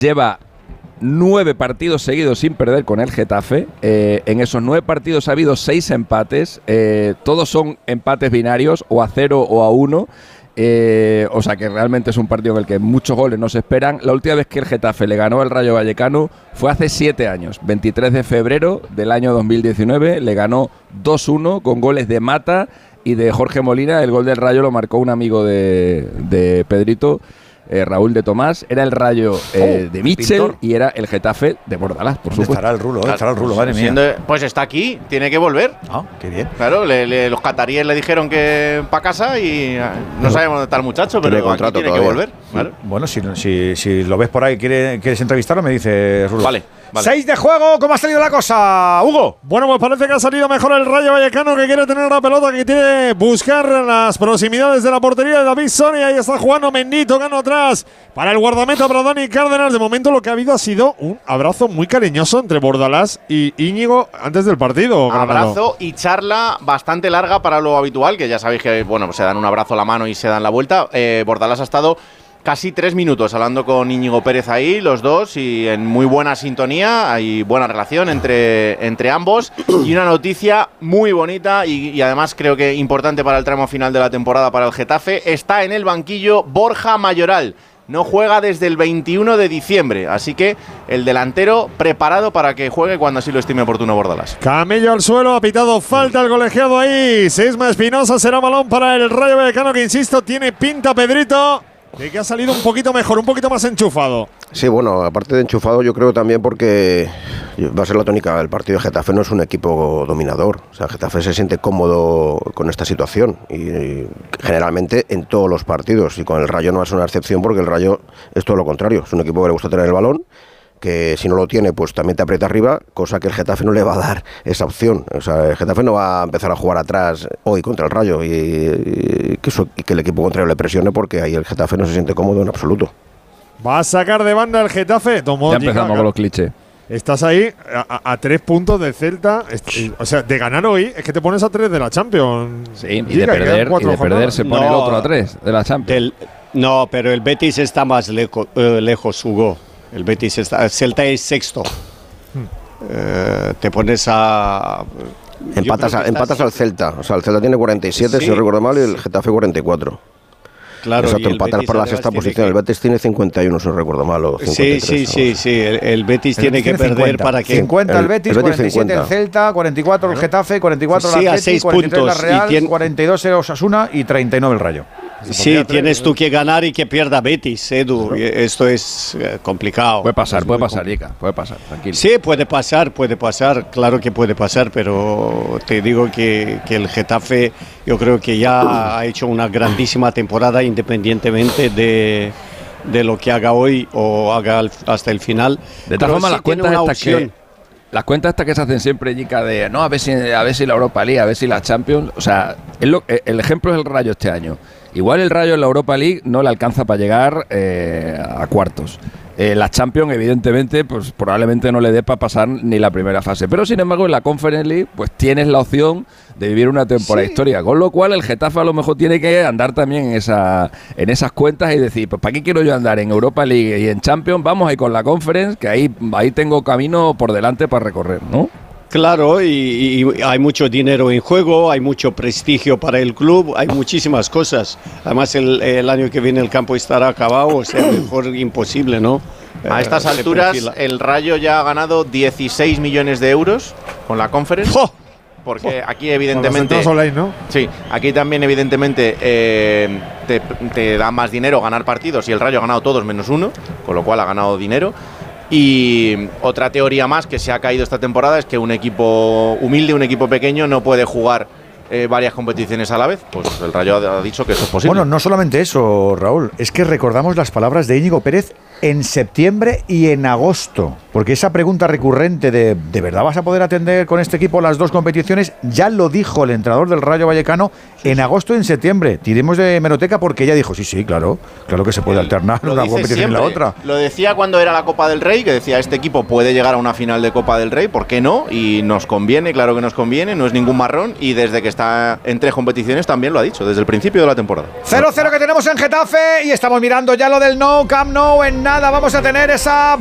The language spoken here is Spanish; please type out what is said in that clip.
lleva 9 partidos seguidos sin perder con el Getafe. En esos 9 partidos ha habido 6 empates. Todos son empates binarios, o a 0 o a 1. O sea que realmente es un partido en el que muchos goles no se esperan. La última vez que el Getafe le ganó al Rayo Vallecano fue hace 7 años, 23 de febrero del año 2019. Le ganó 2-1 con goles de Mata y de Jorge Molina. El gol del Rayo lo marcó un amigo de Pedrito, Raúl de Tomás. Era el Rayo de Mitchell y era el Getafe de Bordalás, por supuesto. Estará el rulo, madre mía. Pues está aquí, tiene que volver. Ah, qué bien. Claro, los cataríes le dijeron que para casa y no sabemos dónde está el muchacho, pero aquí tiene que volver. Claro. Bueno, si lo ves por ahí, quieres entrevistarlo, me dice Rulo. Vale. 6 de juego, ¿cómo ha salido la cosa, Hugo? Bueno, pues parece que ha salido mejor el Rayo Vallecano, que quiere tener la pelota, que quiere buscar las proximidades de la portería de David Soria. Ahí está jugando Mendy, tocando atrás para el guardameta, para Dani Cárdenas. De momento lo que ha habido ha sido un abrazo muy cariñoso entre Bordalás y Íñigo antes del partido. Abrazo y charla bastante larga para lo habitual, que ya sabéis que pues se dan un abrazo a la mano y se dan la vuelta. Bordalás ha estado casi 3 minutos hablando con Íñigo Pérez ahí, los dos, y en muy buena sintonía, hay buena relación entre ambos, y una noticia muy bonita y además creo que importante para el tramo final de la temporada para el Getafe. Está en el banquillo Borja Mayoral. No juega desde el 21 de diciembre, así que el delantero preparado para que juegue cuando así lo estime oportuno Bordalás. Camello al suelo, ha pitado falta el colegiado ahí. Sisma Espinosa, será balón para el Rayo Vallecano, que insisto, tiene pinta, Pedrito, de que ha salido un poquito mejor, un poquito más enchufado. Sí, bueno, aparte de enchufado, yo creo también porque va a ser la tónica del partido. Getafe no es un equipo dominador. O sea, Getafe se siente cómodo con esta situación y generalmente en todos los partidos. Y con el Rayo no va a ser una excepción, porque el Rayo es todo lo contrario. Es un equipo que le gusta tener el balón, que si no lo tiene, pues también te aprieta arriba, cosa que el Getafe no le va a dar esa opción. O sea, el Getafe no va a empezar a jugar atrás hoy contra el Rayo y que el equipo contrario le presione, porque ahí el Getafe no se siente cómodo en absoluto. Va a sacar de banda el Getafe. Ya empezamos con los clichés. Estás ahí a 3 puntos del Celta. O sea, de ganar hoy es que te pones a 3 de la Champions. Sí, y de perder se pone el otro a 3 de la Champions. No, pero el Betis está más lejos, Hugo. El Betis está. El Celta es sexto. Te pones a. Empatas al Celta. O sea, el Celta tiene 47, sí, si no recuerdo mal, y el Getafe 44. Claro, exacto, empatar por la sexta posición. El Betis tiene 51, si no recuerdo mal. O 53, sí. El Betis tiene que perder 50. Para que. 50 el Betis, 47 50. El Celta, 44 el Getafe, 44 el Atleti, 43 la Real, 42 el Osasuna y 39 el Rayo. Sí, tienes tú que ganar y que pierda Betis, Edu. Esto es complicado. Puede pasar, Ica. Puede pasar, tranquilo. Sí, puede pasar. Claro que puede pasar, pero te digo que el Getafe, yo creo que ya ha hecho una grandísima temporada, independientemente de lo que haga hoy o haga hasta el final. De todas formas, las cuentas estas que se hacen siempre, Ica, de no, a ver si la Europa League, a ver si la Champions. O sea, el ejemplo es el Rayo este año. Igual el Rayo en la Europa League no le alcanza para llegar a cuartos. La Champions, evidentemente, pues probablemente no le dé para pasar ni la primera fase. Pero, sin embargo, en la Conference League, pues tienes la opción de vivir una temporada histórica. Con lo cual, el Getafe a lo mejor tiene que andar también en esas cuentas y decir, pues ¿para qué quiero yo andar en Europa League y en Champions? Vamos ahí con la Conference, que ahí tengo camino por delante para recorrer, ¿no? Claro, y hay mucho dinero en juego, hay mucho prestigio para el club, hay muchísimas cosas. Además, el año que viene el campo estará acabado, o sea, mejor imposible, ¿no? A estas alturas, el Rayo ya ha ganado 16 millones de euros con la Conference. ¡Oh! Porque aquí, evidentemente. ¿no? Sí, aquí también, evidentemente, te da más dinero ganar partidos y el Rayo ha ganado todos menos uno, con lo cual ha ganado dinero. Y otra teoría más que se ha caído esta temporada es que un equipo humilde, un equipo pequeño, no puede jugar varias competiciones a la vez. Pues el Rayo ha dicho que eso es posible. Bueno, no solamente eso, Raúl, es que recordamos las palabras de Íñigo Pérez en septiembre y en agosto, porque esa pregunta recurrente de ¿verdad vas a poder atender con este equipo las 2 competiciones? Ya lo dijo el entrenador del Rayo Vallecano en agosto y en septiembre. Tiremos de hemeroteca porque ella dijo, sí, claro que se puede alternar una competición y la otra. Lo decía cuando era la Copa del Rey, que decía, este equipo puede llegar a una final de Copa del Rey, ¿por qué no? Y nos conviene, claro que nos conviene, no es ningún marrón, y desde que está en 3 competiciones también lo ha dicho, desde el principio de la temporada. 0-0 que tenemos en Getafe y estamos mirando ya lo del Nou Camp Nou en nada vamos a tener esa